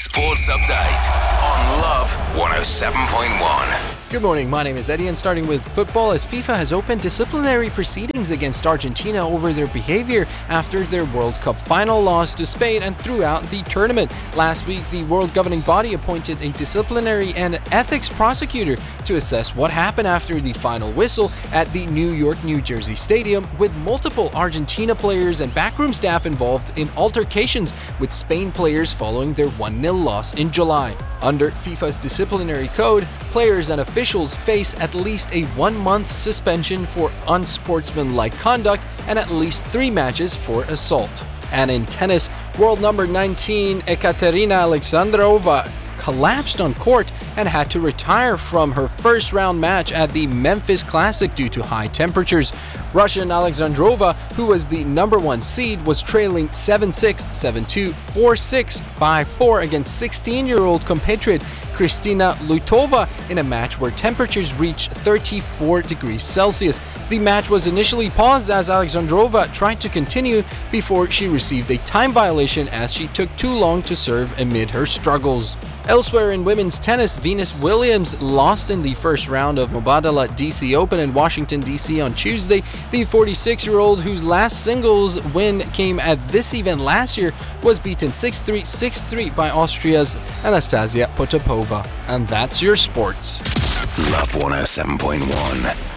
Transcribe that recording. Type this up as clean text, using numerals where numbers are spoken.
Sports Update on Love 107.1. Good morning, my name is Eddie, and starting with football, as FIFA has opened disciplinary proceedings against Argentina over their behavior after their World Cup final loss to Spain and throughout the tournament. Last week, the world governing body appointed a disciplinary and ethics prosecutor to assess what happened after the final whistle at the New York, New Jersey stadium, with multiple Argentina players and backroom staff involved in altercations with Spain players following their 1-0 loss in July. Under FIFA's disciplinary code, players and officials face at least a 1-month suspension for unsportsmanlike conduct and at least 3 matches for assault. And in tennis, world number 19 Ekaterina Alexandrova collapsed on court and had to retire from her first-round match at the Memphis Classic due to high temperatures. Russian Alexandrova, who was the number 1 seed, was trailing 7-6, 7-2, 4-6, 5-4 against 16-year-old compatriot Kristina Lutova in a match where temperatures reached 34 degrees Celsius. The match was initially paused as Alexandrova tried to continue before she received a time violation as she took too long to serve amid her struggles. Elsewhere in women's tennis, Venus Williams lost in the first round of Mubadala DC Open in Washington, D.C. on Tuesday. The 46-year-old, whose last singles win came at this event last year, was beaten 6-3, 6-3 by Austria's Anastasia Potapova. And that's your sports. Love 107.1.